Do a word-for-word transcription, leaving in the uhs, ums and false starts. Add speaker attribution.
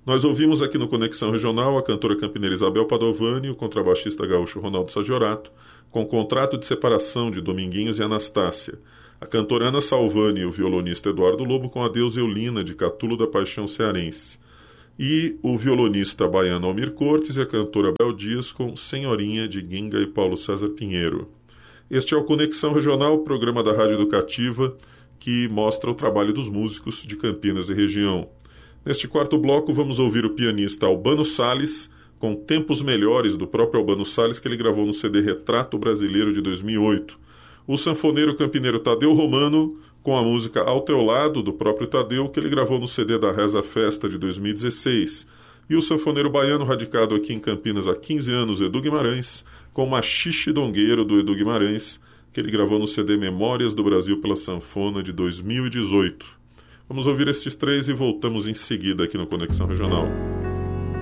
Speaker 1: Nós ouvimos aqui no Conexão Regional a cantora campineira Isabel Padovani e o contrabaixista gaúcho Ronaldo Sagiorato, com Contrato de Separação de Dominguinhos e Anastácia, a cantora Ana Salvani e o violonista Eduardo Lobo com Adeus Eulina de Catulo da Paixão Cearense, e o violonista baiano Almir Cortes e a cantora Bel Dias com Senhorinha de Guinga e Paulo César Pinheiro. Este é o Conexão Regional, programa da Rádio Educativa que mostra o trabalho dos músicos de Campinas e região. Neste quarto bloco vamos ouvir o pianista Albano Salles com Tempos Melhores do próprio Albano Salles que ele gravou no C D Retrato Brasileiro de dois mil e oito. O sanfoneiro campineiro Tadeu Romano com a música Ao Teu Lado do próprio Tadeu que ele gravou no C D da Reza Festa de dois mil e dezesseis. E o sanfoneiro baiano radicado aqui em Campinas há quinze anos, Edu Guimarães, com Machixe Dongueiro do Edu Guimarães, que ele gravou no C D Memórias do Brasil pela Sanfona de dois mil e dezoito. Vamos ouvir estes três e voltamos em seguida aqui no Conexão Regional.